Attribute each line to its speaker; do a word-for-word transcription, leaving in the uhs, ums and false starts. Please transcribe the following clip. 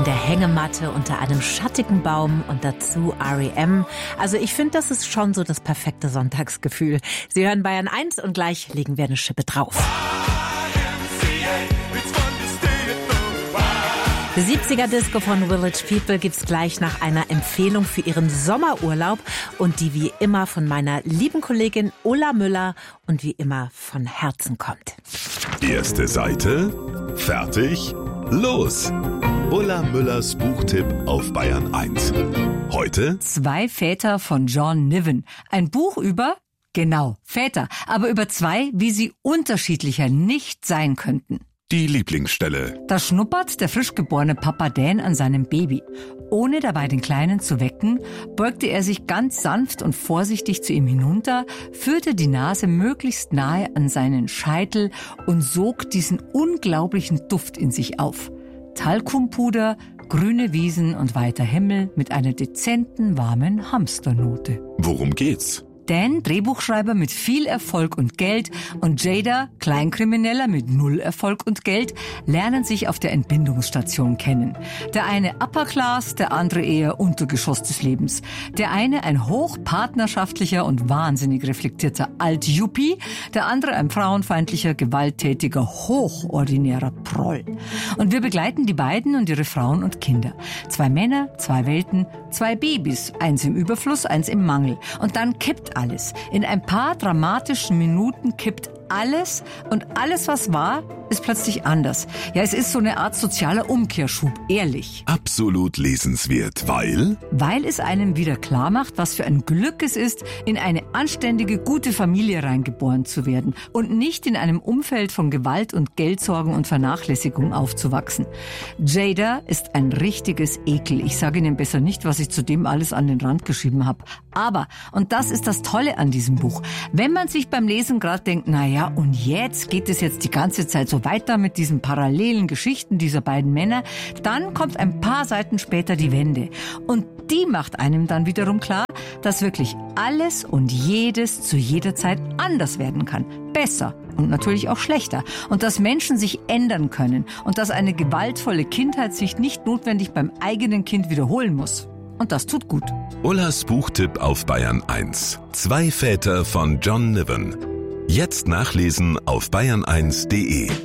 Speaker 1: in der Hängematte unter einem schattigen Baum und dazu R E M. Also ich finde, das ist schon so das perfekte Sonntagsgefühl. Sie hören Bayern eins und gleich legen wir eine Schippe drauf. Die siebziger-Disco von Village People gibt's gleich nach einer Empfehlung für Ihren Sommerurlaub und die wie immer von meiner lieben Kollegin Ulla Müller und wie immer von Herzen kommt.
Speaker 2: Erste Seite, fertig, los! Ulla Müllers Buchtipp auf Bayern eins. Heute
Speaker 3: Zwei Väter von John Niven. Ein Buch über, genau, Väter, aber über zwei, wie sie unterschiedlicher nicht sein könnten.
Speaker 2: die Lieblingsstelle.
Speaker 3: Da schnuppert der frisch geborene Papa Dan an seinem Baby. Ohne dabei den Kleinen zu wecken, beugte er sich ganz sanft und vorsichtig zu ihm hinunter, führte die Nase möglichst nahe an seinen Scheitel und sog diesen unglaublichen Duft in sich auf. Talkumpuder, grüne Wiesen und weiter Himmel mit einer dezenten, warmen Hamsternote.
Speaker 2: Worum geht's?
Speaker 3: Dan, Drehbuchschreiber mit viel Erfolg und Geld, und Jada, Kleinkrimineller mit null Erfolg und Geld, lernen sich auf der Entbindungsstation kennen. Der eine Upper Class, der andere eher Untergeschoss des Lebens. Der eine ein hochpartnerschaftlicher und wahnsinnig reflektierter Alt-Yuppie, der andere ein frauenfeindlicher, gewalttätiger, hochordinärer Proll. Und wir begleiten die beiden und ihre Frauen und Kinder. Zwei Männer, zwei Welten, zwei Babys, eins im Überfluss, eins im Mangel. Und dann kippt alles. In ein paar dramatischen Minuten kippt alles, und alles, was war, ist plötzlich anders. Ja, es ist so eine Art sozialer Umkehrschub, ehrlich.
Speaker 2: Absolut lesenswert, weil?
Speaker 3: Weil es einem wieder klar macht, was für ein Glück es ist, in eine anständige, gute Familie reingeboren zu werden und nicht in einem Umfeld von Gewalt und Geldsorgen und Vernachlässigung aufzuwachsen. Jada ist ein richtiges Ekel. Ich sage Ihnen besser nicht, was ich zu dem alles an den Rand geschrieben habe. Aber, und das ist das Tolle an diesem Buch, wenn man sich beim Lesen gerade denkt, na ja, und jetzt geht es jetzt die ganze Zeit so weiter mit diesen parallelen Geschichten dieser beiden Männer, dann kommt ein paar Seiten später die Wende. Und die macht einem dann wiederum klar, dass wirklich alles und jedes zu jeder Zeit anders werden kann. Besser und natürlich auch schlechter. Und dass Menschen sich ändern können und dass eine gewaltvolle Kindheit sich nicht notwendig beim eigenen Kind wiederholen muss. Und das tut gut.
Speaker 2: Ullas Buchtipp auf Bayern eins. Zwei Väter von John Niven. Jetzt nachlesen auf bayern eins punkt de.